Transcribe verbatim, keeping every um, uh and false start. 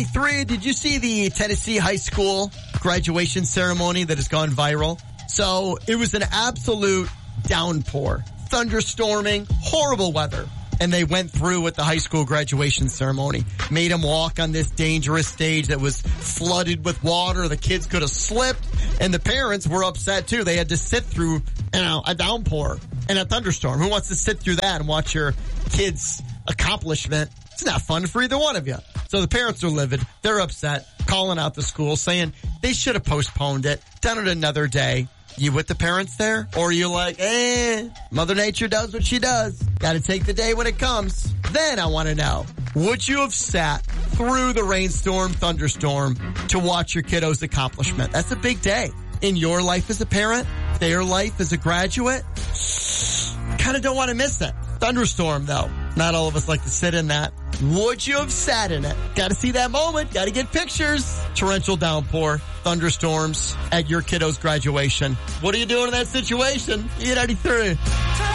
ninety-three, did you see the Tennessee high school graduation ceremony that has gone viral? So it was an absolute downpour, thunderstorming, horrible weather. And they went through with the high school graduation ceremony. Made them walk on this dangerous stage that was flooded with water. The kids could have slipped. And the parents were upset too. They had to sit through, you know, a downpour and a thunderstorm. Who wants to sit through that and watch your kids' accomplishment? It's not fun for either one of you. So the parents are livid. They're upset, calling out the school, saying they should have postponed it, done it another day. You with the parents there? Or are you like, eh, Mother Nature does what she does. Got to take the day when it comes. Then I want to know, would you have sat through the rainstorm, thunderstorm to watch your kiddo's accomplishment? That's a big day in your life as a parent, their life as a graduate. Kind of don't want to miss it. Thunderstorm, though. Not all of us like to sit in that. Would you have sat in it? Got to see that moment. Got to get pictures. Torrential downpour, thunderstorms at your kiddo's graduation. What are you doing in that situation? E ninety-three.